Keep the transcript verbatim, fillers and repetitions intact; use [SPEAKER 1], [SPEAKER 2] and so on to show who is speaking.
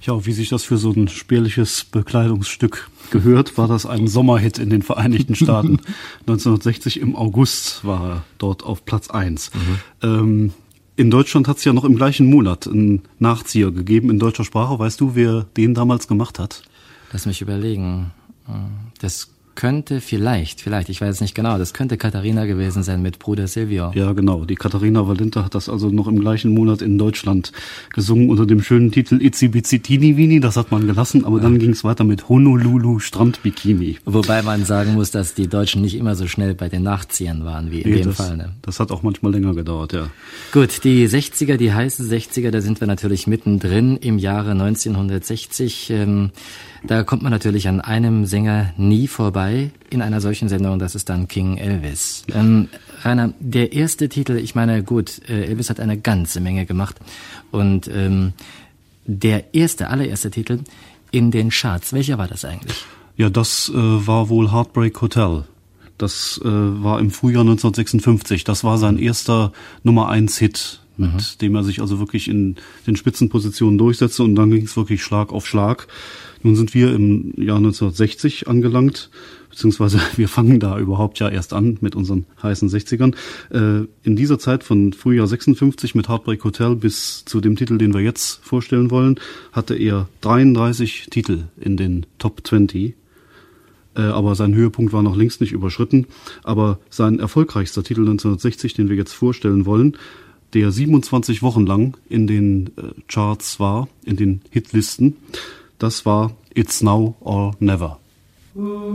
[SPEAKER 1] Ja, wie sich das für so ein spärliches Bekleidungsstück gehört, war das ein Sommerhit in den Vereinigten Staaten. neunzehnhundertsechzig im August war er dort auf Platz eins. Mhm. Ähm, in Deutschland hat es ja noch im gleichen Monat einen Nachzieher gegeben in deutscher Sprache. Weißt du, wer den damals gemacht hat?
[SPEAKER 2] Lass mich überlegen. Das könnte vielleicht, vielleicht, ich weiß es nicht genau, das könnte Katharina gewesen sein mit Bruder Silvio.
[SPEAKER 1] Ja, genau. Die Katharina Valente hat das also noch im gleichen Monat in Deutschland gesungen unter dem schönen Titel Itzi Bitzi Teeny Weeny. Das hat man gelassen, aber ja. Dann ging es weiter mit Honolulu Strandbikini.
[SPEAKER 2] Wobei man sagen muss, dass die Deutschen nicht immer so schnell bei den Nachziehern waren wie in nee, dem
[SPEAKER 1] das,
[SPEAKER 2] Fall. Ne?
[SPEAKER 1] Das hat auch manchmal länger gedauert, ja.
[SPEAKER 2] Gut, die sechziger, die heißen sechziger, da sind wir natürlich mittendrin im Jahre neunzehnhundertsechzig. Ähm, Da kommt man natürlich an einem Sänger nie vorbei in einer solchen Sendung, das ist dann King Elvis. Ähm, Rainer, der erste Titel, ich meine, gut, äh, Elvis hat eine ganze Menge gemacht und ähm, der erste, allererste Titel in den Charts, welcher war das eigentlich?
[SPEAKER 1] Ja, das äh, war wohl Heartbreak Hotel. Das äh, war im Frühjahr neunzehnhundertsechsundfünfzig. Das war sein erster Nummer eins Hit, mit mhm. dem er sich also wirklich in den Spitzenpositionen durchsetzte und dann ging es wirklich Schlag auf Schlag. Nun sind wir im Jahr neunzehnhundertsechzig angelangt, beziehungsweise wir fangen da überhaupt ja erst an mit unseren heißen sechzigern. Äh, in dieser Zeit von Frühjahr sechsundfünfzig mit Heartbreak Hotel bis zu dem Titel, den wir jetzt vorstellen wollen, hatte er dreiunddreißig Titel in den Top zwanzig. Äh, aber sein Höhepunkt war noch längst nicht überschritten. Aber sein erfolgreichster Titel neunzehnhundertsechzig, den wir jetzt vorstellen wollen, der siebenundzwanzig Wochen lang in den äh, Charts war, in den Hitlisten, das war It's Now or Never.